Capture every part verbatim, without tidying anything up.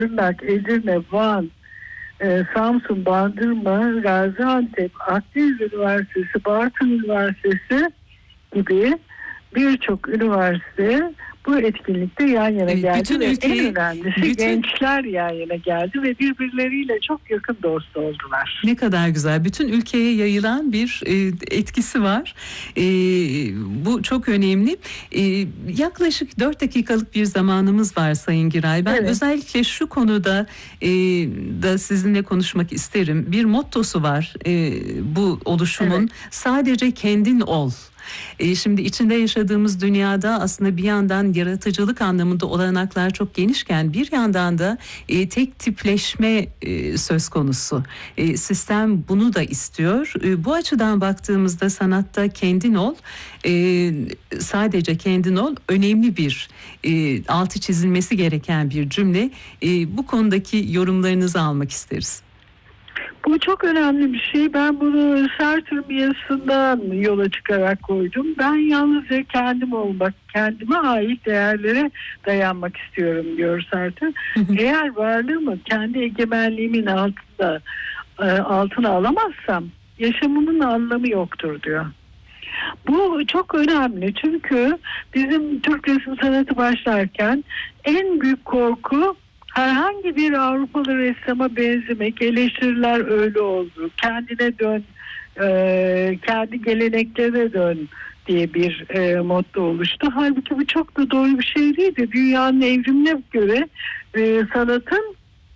Tırnak, Edirne, Van, e, Samsun, Bandırma, Gaziantep, Akdeniz Üniversitesi, Bartın Üniversitesi gibi birçok üniversite bu etkinlikte yan yana Evet, geldi bütün ve ülkeyi, en önemlisi bütün... gençler yan yana geldi ve birbirleriyle çok yakın dost oldular. Ne kadar güzel. Bütün ülkeye yayılan bir e, etkisi var. E, bu çok önemli. E, yaklaşık dört dakikalık bir zamanımız var Sayın Giray. Ben evet. özellikle şu konuda e, da sizinle konuşmak isterim. Bir mottosu var e, bu oluşumun. Evet. Sadece kendin ol. E şimdi içinde yaşadığımız dünyada aslında bir yandan yaratıcılık anlamında olanaklar çok genişken bir yandan da e, tek tipleşme e, söz konusu. E, sistem bunu da istiyor. E, bu açıdan baktığımızda sanatta kendin ol, e, sadece kendin ol önemli bir e, altı çizilmesi gereken bir cümle. E, bu konudaki yorumlarınızı almak isteriz. Bu çok önemli bir şey. Ben bunu Sartre yazısından yola çıkarak koydum. Ben yalnızca kendim olmak, kendime ait değerlere dayanmak istiyorum diyor Sartre. Hı hı. Eğer varlığımı kendi egemenliğimin altında altına alamazsam yaşamımın anlamı yoktur diyor. Bu çok önemli çünkü bizim Türk resim sanatı başlarken en büyük korku herhangi bir Avrupalı ressama benzemek, eleştiriler öyle oldu, kendine dön, e, kendi geleneklerine dön diye bir e, motto oluştu. Halbuki bu çok da doğru bir şey değildi. Dünyanın evrimine göre e, sanatın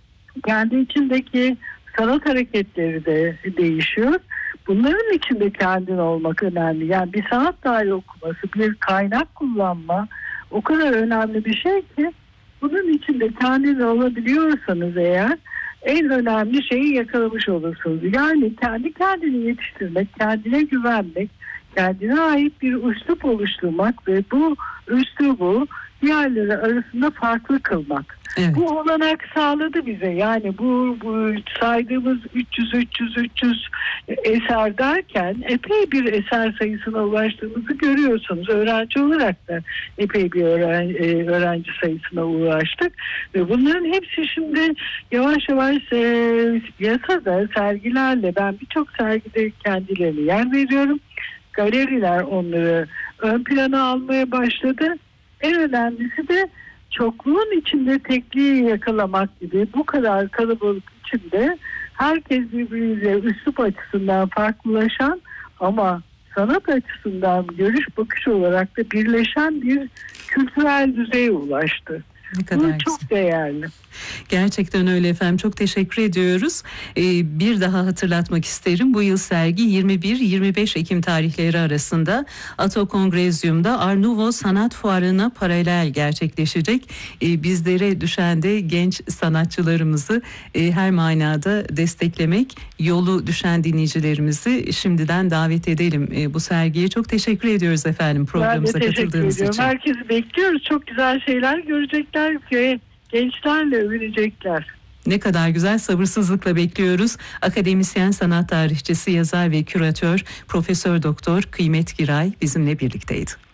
kendi içindeki sanat hareketleri de değişiyor. Bunların içinde kendin olmak önemli. Yani bir sanat tarihi okuması, bir kaynak kullanma o kadar önemli bir şey ki bunun içinde kendiniz olabiliyorsanız eğer en önemli şeyi yakalamış olursunuz. Yani kendi kendini yetiştirmek, kendine güvenmek, kendine ait bir üslup oluşturmak ve bu üslubu diğerleri arasında farklı kılmak. Evet. Bu olanak sağladı bize. Yani bu, bu saydığımız üç yüz üç yüz üç yüz eser derken epey bir eser sayısına ulaştığımızı görüyorsunuz. Öğrenci olarak da epey bir öğrenci, öğrenci sayısına ulaştık. Ve bunların hepsi şimdi yavaş yavaş e, yasada, sergilerle, ben birçok sergide kendilerine yer veriyorum. Galeriler onları ön plana almaya başladı. En önemlisi de çokluğun içinde tekliği yakalamak gibi bu kadar kalabalık içinde herkes birbiriyle üslup açısından farklılaşan ama sanat açısından görüş bakış olarak da birleşen bir kültürel düzeye ulaştı. Bu çok değerli. Gerçekten öyle efendim. Çok teşekkür ediyoruz. Ee, bir daha hatırlatmak isterim. Bu yıl sergi yirmi bir yirmi beş Ekim tarihleri arasında Ato Kongrezyum'da Art Nouveau Sanat Fuarı'na paralel gerçekleşecek. Ee, bizlere düşen de genç sanatçılarımızı e, her manada desteklemek, yolu düşen dinleyicilerimizi şimdiden davet edelim e, bu sergiye. Çok teşekkür ediyoruz efendim programımıza katıldığınız için. Herkesi bekliyoruz. Çok güzel şeyler görecekler ki gençlerle övünecekler. Ne kadar güzel, sabırsızlıkla bekliyoruz. Akademisyen, sanat tarihçisi, yazar ve küratör Profesör Doktor Kıymet Giray bizimle birlikteydi.